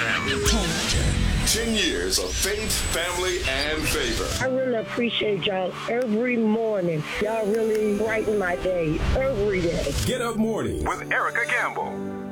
10 years of faith, family, and favor. I really appreciate y'all every morning. Y'all really brighten my day every day. Get Up Mornings with Erica Campbell.